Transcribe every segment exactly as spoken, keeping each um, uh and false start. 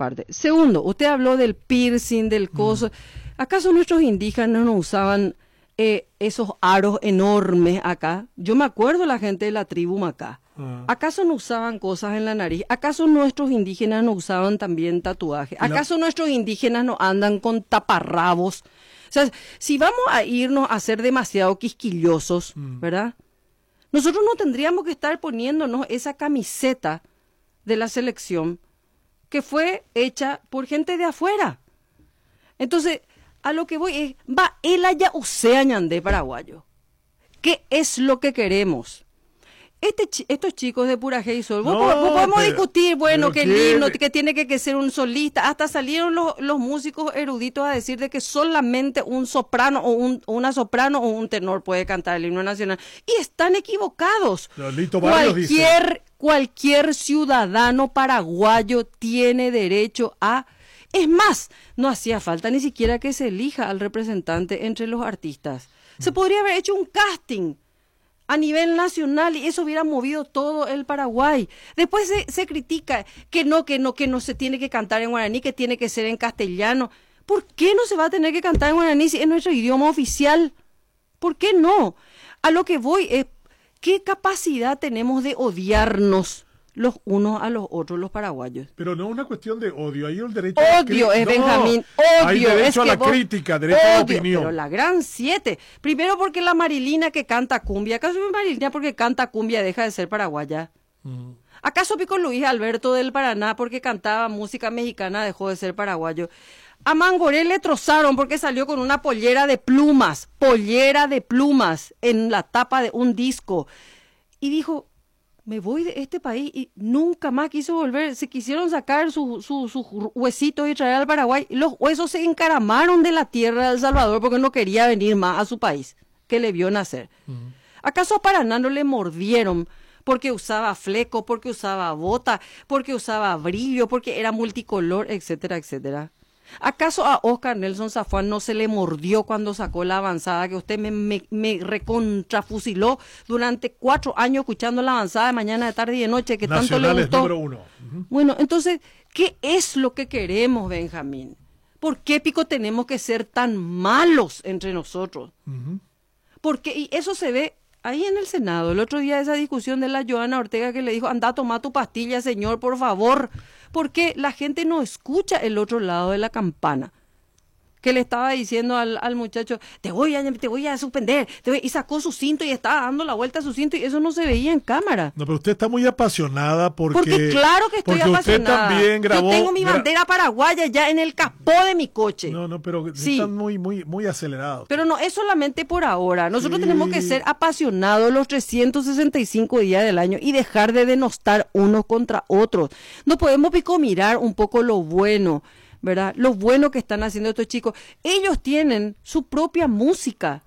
parte. Segundo, usted habló del piercing, del coso. Mm. ¿Acaso nuestros indígenas no usaban eh, esos aros enormes acá? Yo me acuerdo la gente de la tribu Macá. Mm. ¿Acaso no usaban cosas en la nariz? ¿Acaso nuestros indígenas no usaban también tatuajes? ¿Acaso la... nuestros indígenas no andan con taparrabos? O sea, si vamos a irnos a ser demasiado quisquillosos, mm. ¿verdad? Nosotros no tendríamos que estar poniéndonos esa camiseta de la selección que fue hecha por gente de afuera. Entonces, a lo que voy es, va, él allá usea ñandé paraguayo. ¿Qué es lo que queremos? Este, estos chicos de Purajé y Sol, no, vos, vos podemos pero, discutir, bueno, que el himno, que tiene que, que ser un solista, hasta salieron los, los músicos eruditos a decir de que solamente un soprano o un, una soprano o un tenor puede cantar el himno nacional. Y están equivocados. Cualquier, cualquier ciudadano paraguayo tiene derecho a... Es más, no hacía falta ni siquiera que se elija al representante entre los artistas. Se podría haber hecho un casting a nivel nacional y eso hubiera movido todo el Paraguay. Después se, se critica que no, que no, que no se tiene que cantar en guaraní, que tiene que ser en castellano. ¿Por qué no se va a tener que cantar en guaraní si es nuestro idioma oficial? ¿Por qué no? A lo que voy es, ¿qué capacidad tenemos de odiarnos los unos a los otros, los paraguayos? Pero no es una cuestión de odio, hay el derecho odio a la es no, Benjamín, odio hay derecho es a la vos, crítica, derecho odio, a la opinión. Pero la gran siete, primero porque la Marilina que canta cumbia, ¿acaso Marilina porque canta cumbia deja de ser paraguaya? Uh-huh. ¿Acaso Pico Luis Alberto del Paraná porque cantaba música mexicana dejó de ser paraguayo? A Mangoré le trozaron porque salió con una pollera de plumas, pollera de plumas en la tapa de un disco y dijo, me voy de este país y nunca más quiso volver. Se quisieron sacar sus su, su huesitos y traer al Paraguay. Los huesos se encaramaron de la tierra de El Salvador porque no quería venir más a su país, que le vio nacer. Uh-huh. ¿Acaso a Paraná no le mordieron porque usaba fleco, porque usaba bota, porque usaba brillo, porque era multicolor, etcétera, etcétera? ¿Acaso a Oscar Nelson Zafón no se le mordió cuando sacó la avanzada que usted me, me, me recontrafusiló durante cuatro años escuchando la avanzada de mañana, de tarde y de noche que tanto le gustó? Número uno. Uh-huh. Bueno, entonces, ¿qué es lo que queremos, Benjamín? ¿Por qué, Pico, tenemos que ser tan malos entre nosotros? Uh-huh. Porque, y eso se ve ahí en el Senado, el otro día esa discusión de la Joana Ortega que le dijo, anda a tomar tu pastilla, señor, por favor, porque la gente no escucha el otro lado de la campana. Que le estaba diciendo al, al muchacho, te voy a, te voy a suspender, te voy, y sacó su cinto y estaba dando la vuelta a su cinto y eso no se veía en cámara. No, pero usted está muy apasionada porque... Porque claro que estoy porque apasionada. Usted también grabó... Yo tengo mi bandera paraguaya ya en el capó de mi coche. No, no, pero sí. Están muy, muy, muy acelerados. Pero no es solamente por ahora. Nosotros sí. tenemos que ser apasionados los trescientos sesenta y cinco días del año y dejar de denostar unos contra otros. No podemos, Pico, mirar un poco lo bueno, ¿verdad? Lo bueno que están haciendo estos chicos. Ellos tienen su propia música.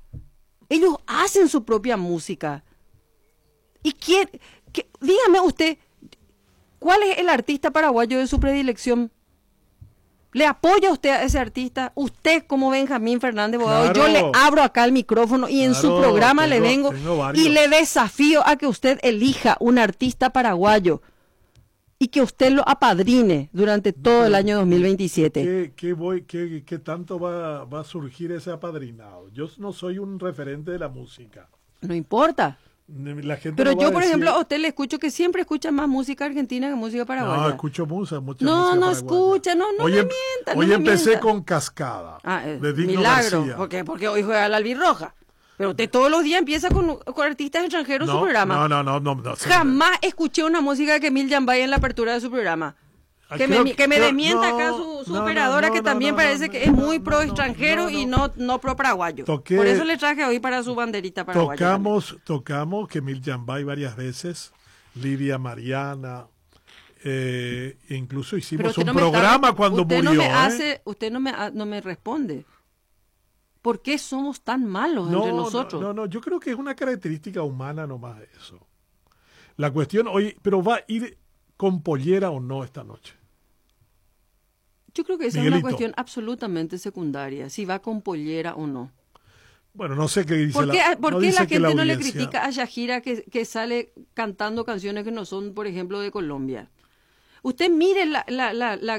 Ellos hacen su propia música. ¿Y quién? Qué, dígame usted, ¿cuál es el artista paraguayo de su predilección? ¿Le apoya usted a ese artista? Usted como Benjamín Fernández Bogado, claro. Yo le abro acá el micrófono y en claro, su programa tengo, le vengo y le desafío a que usted elija un artista paraguayo y que usted lo apadrine durante todo el año dos mil veintisiete. ¿Qué, qué, voy, qué, qué tanto va, va a surgir ese apadrinado? Yo no soy un referente de la música. No importa. La gente Pero no yo, va por a decir... ejemplo, a usted le escucho que siempre escucha más música argentina que música paraguaya. No, escucho mucha, mucha no, música No, no paraguaya. escucha, no, no hoy me em, mienta. Hoy no empecé me mienta. con Cascada, ah, eh, de Digno Milagro, García. porque, porque hoy juega la albirroja. Pero usted todos los días empieza con, con artistas extranjeros no, su programa. No, no, no. no, no Jamás escuché una música de Emil Yambay en la apertura de su programa. Que creo, me, que me creo, desmienta no, acá su, su no, operadora, no, que no, también no, parece no, que es muy no, pro no, extranjero no, no. y no, no pro paraguayo. Toqué, Por eso le traje hoy para su banderita paraguaya. Tocamos, también. tocamos que Emil Yambay varias veces, Lidia Mariana, eh, incluso hicimos un no programa está, cuando usted murió. No me ¿eh? hace, usted no me, no me responde. ¿Por qué somos tan malos no, entre nosotros? No, no, no, yo creo que es una característica humana nomás eso. La cuestión, oye, pero ¿va a ir con pollera o no esta noche? Yo creo que esa Miguelito. es una cuestión absolutamente secundaria, si va con pollera o no. Bueno, no sé qué dice ¿Por qué, la ¿por no qué dice la gente la no le audiencia... critica a Shakira que, que sale cantando canciones que no son, por ejemplo, de Colombia? Usted mire la, la, la, la